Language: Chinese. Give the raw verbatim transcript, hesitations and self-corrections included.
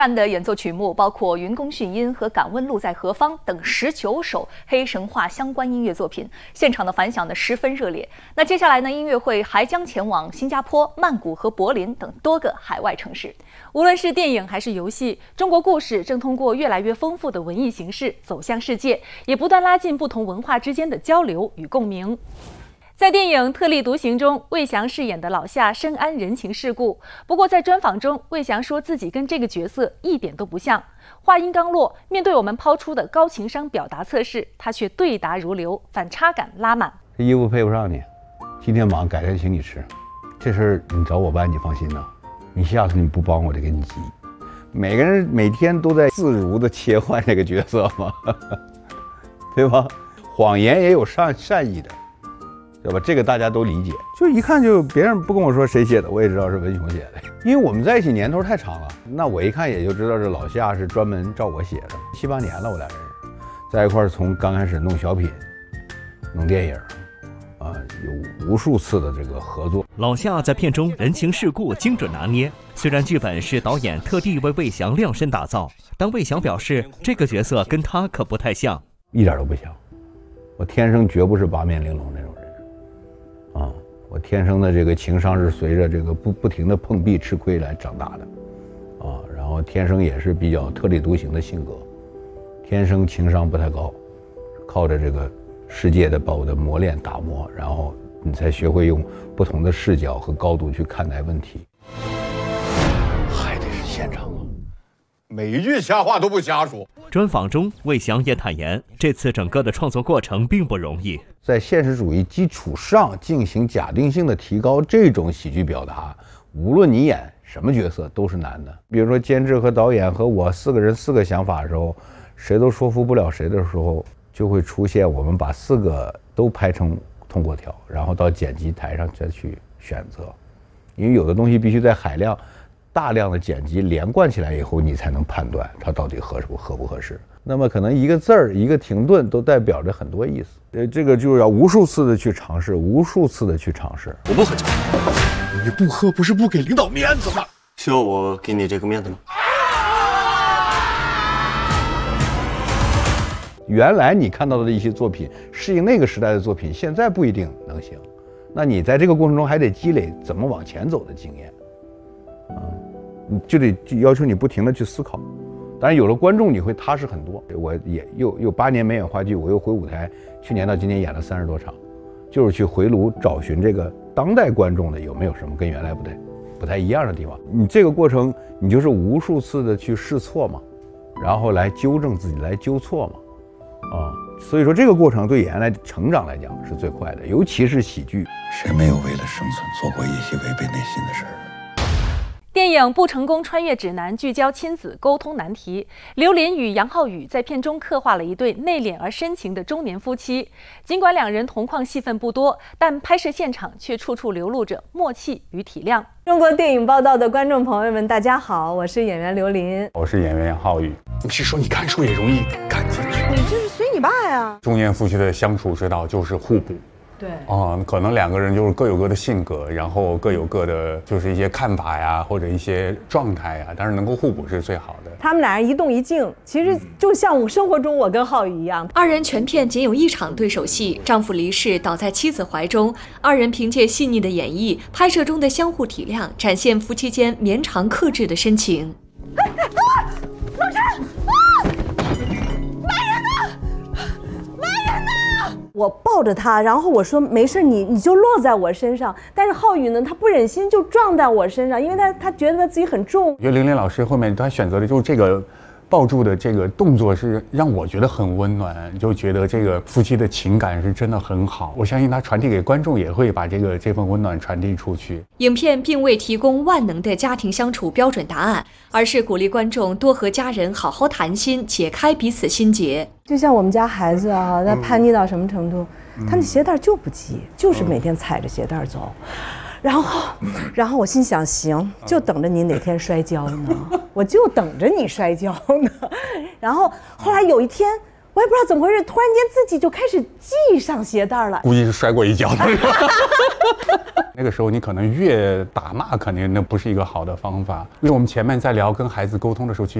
伴的演奏曲目包括《云宫迅音》和《敢问路在何方》等十九首黑神话相关音乐作品，现场的反响呢十分热烈。那接下来呢，音乐会还将前往新加坡、曼谷和柏林等多个海外城市。无论是电影还是游戏，中国故事正通过越来越丰富的文艺形式走向世界，也不断拉近不同文化之间的交流与共鸣。在电影《特立独行》中，魏翔饰演的老夏深谙人情世故。不过在专访中，魏翔说自己跟这个角色一点都不像。话音刚落，面对我们抛出的高情商表达测试，他却对答如流，反差感拉满。 这衣服配不上你，今天忙，改天请你吃。这事儿你找我办，你放心呐。你下次你不帮我就给你急。每个人每天都在自如的切换这个角色嘛，对吧？谎言也有善善意的。对吧？这个大家都理解，就一看就别人不跟我说谁写的，我也知道是文雄写的，因为我们在一起年头太长了。那我一看也就知道这老夏是专门照我写的，七八年了，我俩认识，在一块儿从刚开始弄小品、弄电影，啊，有无数次的这个合作。 老夏在片中人情世故精准拿捏，虽然剧本是导演特地为魏翔量身打造，但魏翔表示这个角色跟他可不太像， 一点都不像，我天生绝不是八面玲珑那种人。啊，我天生的这个情商是随着这个不不停的碰壁吃亏来长大的，啊，然后天生也是比较特立独行的性格，天生情商不太高，靠着这个世界的把我的磨练打磨，然后你才学会用不同的视角和高度去看待问题。 还得是现场啊，每一句瞎话都不瞎说。 专访中，魏翔也坦言，这次整个的创作过程并不容易。 在现实主义基础上进行假定性的提高，这种喜剧表达，无论你演什么角色都是难的。比如说监制和导演和我四个人四个想法的时候，谁都说服不了谁的时候，就会出现我们把四个都拍成通过条，然后到剪辑台上再去选择。因为有的东西必须在海量大量的剪辑连贯起来以后，你才能判断它到底合不合不合适。那么可能一个字儿一个停顿都代表着很多意思，呃，这个就要无数次的去尝试，无数次的去尝试。 我不喝酒，你不喝不是不给领导面子吗？ 需要我给你这个面子吗？ 原来你看到的一些作品，适应那个时代的作品，现在不一定能行。那你在这个过程中还得积累怎么往前走的经验，啊，你就得要求你不停的去思考。当然有了观众你会踏实很多。我也又又八年没演话剧，我又回舞台，去年到今年演了三十多场，就是去回炉找寻这个当代观众的有没有什么跟原来不太不太一样的地方。你这个过程你就是无数次的去试错嘛，然后来纠正自己，来纠错嘛，啊，所以说这个过程对演员来成长来讲是最快的，尤其是喜剧。 谁没有为了生存做过一些违背内心的事儿？ 电影《不成功穿越指南》聚焦亲子沟通难题，刘琳与杨浩宇在片中刻画了一对内敛而深情的中年夫妻。尽管两人同框戏份不多，但拍摄现场却处处流露着默契与体谅。 中国电影报道的观众朋友们，大家好，我是演员刘琳， 我是演员杨浩宇。 你是说你看书也容易看进去？ 你这是随你爸呀！ 中年夫妻的相处之道就是互补。 对啊、嗯，可能两个人就是各有各的性格，然后各有各的就是一些看法呀，或者一些状态呀，但是能够互补是最好的。 他们俩人一动一静，其实就像我生活中我跟浩宇一样。 二人全片仅有一场对手戏，丈夫离世倒在妻子怀中，二人凭借细腻的演绎，拍摄中的相互体谅，展现夫妻间绵长克制的深情。 哎啊！老师啊！来人呐！来人呐！我抱着他，然后我说没事，你你就落在我身上。但是浩宇呢，他不忍心就撞在我身上，因为他他觉得他自己很重。 我觉得玲玲老师后面他选择的就是这个抱住的这个动作是让我觉得很温暖，就觉得这个夫妻的情感是真的很好。我相信他传递给观众也会把这个这份温暖传递出去。 影片并未提供万能的家庭相处标准答案，而是鼓励观众多和家人好好谈心，解开彼此心结。 就像我们家孩子啊，他叛逆到什么程度，嗯、他那鞋带就不系，就是每天踩着鞋带走。然后，然后我心想，行，就等着你哪天摔跤呢，我就等着你摔跤呢。然后后来有一天， 我也不知道怎么回事，突然间自己就开始系上鞋带了。 估计是摔过一跤的。那个时候你可能越打骂，肯定那不是一个好的方法。因为我们前面在聊跟孩子沟通的时候，其实